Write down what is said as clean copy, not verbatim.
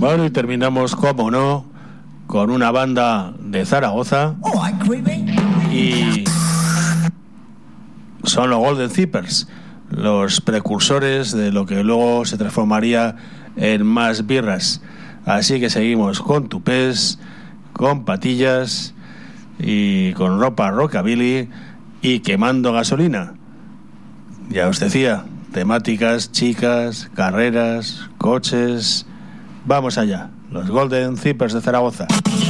Bueno, y terminamos, como no, con una banda de Zaragoza. Y son los Golden Zippers, los precursores de lo que luego se transformaría en Más Birras. Así que seguimos con tupés, con patillas y con ropa rockabilly y quemando gasolina. Ya os decía, temáticas, chicas, carreras, coches. Vamos allá, los Golden Zippers de Zaragoza.